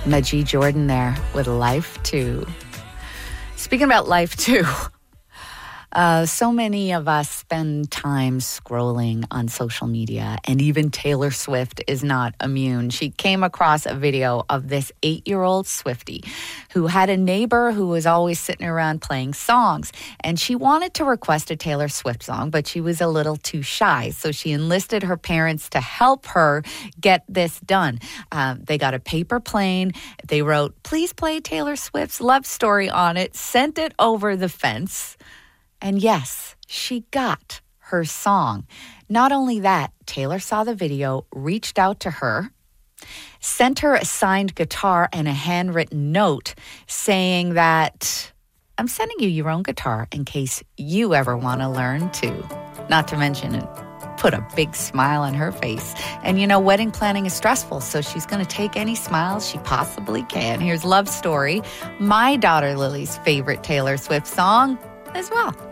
Najee Jordan there with Life 2. Speaking about Life 2, so many of us spend time scrolling on social media, and even Taylor Swift is not immune. She came across a video of this 8-year-old Swiftie who had a neighbor who was always sitting around playing songs, and she wanted to request a Taylor Swift song, but she was a little too shy, so she enlisted her parents to help her get this done. They got a paper plane. They wrote, "Please play Taylor Swift's Love Story" on it, sent it over the fence. And yes, she got her song. Not only that, Taylor saw the video, reached out to her, sent her a signed guitar and a handwritten note saying that, "I'm sending you your own guitar in case you ever want to learn too." Not to mention it put a big smile on her face. And wedding planning is stressful, so she's going to take any smiles she possibly can. Here's Love Story, my daughter Lily's favorite Taylor Swift song as well.